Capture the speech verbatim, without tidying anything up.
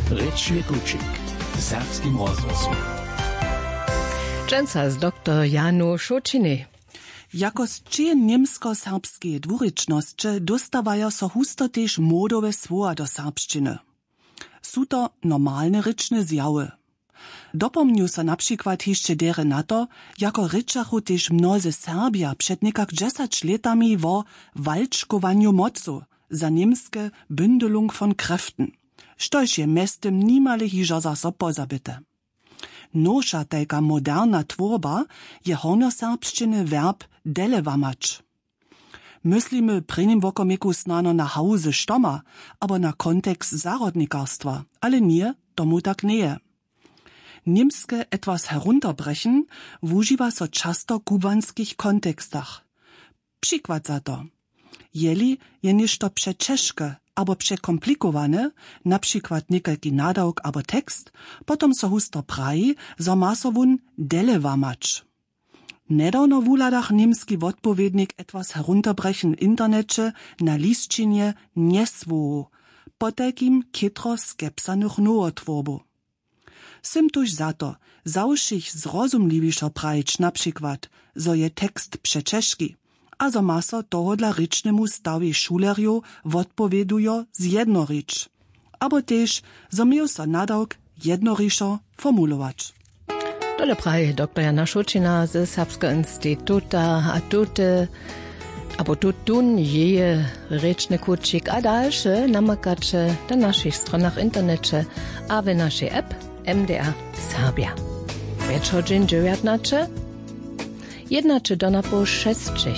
Rečny kučik w serbskim rozgłosu. Dżęca z doktor Janu Šočiny. Jako z cie niemsko-serbskie dwuryczności dostawają so husto też modowe słowa do serbszczyny. Są to normalne ryczne zjawy. Dopomniu so na przykład jeszcze dere na to, jako ryczachu też mnozy Serbia przed niekak dziesięć latami wo walczkowaniu mocu za niemskie Bündelung von Kräften, štož je mestem nimale hižo za so pozabite. Noša tajka moderna tworba je hornjoserbščiny verb delevamać. Myslimy przy nim wokomiku snano na hause štoma, abo na kontekst zarodnikarstwa, ale nie, tomu tak nie. Niemskie etwas herunterbrechen wuživa so často kubanskich kontekstach. Przykład za to. Jeli je ništo przeczeszke, abo przekomplikowane, na przykład niekalki nadawk abo tekst, potom so husto praji, so ma so wun delevamać. Nedawno w uladach niemski odpowiednik etwas herunterbrechen internecie na listčinie nieswu, po takim kitro skepsanych nowotworbu. Sym tuż za to, zawszych zrozumliwiszo prajić na przykład, so je tekst przeczeszki, a so ma so toho dla rycznemu stawie šulerju wotpovedujo zjednorič. Abo tež so miju so nadawk jednorišo formulować. Dole praje doktor Jana Šočina ze Serbskiego Instituta a tute, abo tutun jeje rečny kučik a dalsze namakacze na naszych stronach internecie a w naszej app M D R Serbia. Wieczorem dziewiętnaście, jednaczy do napo sześć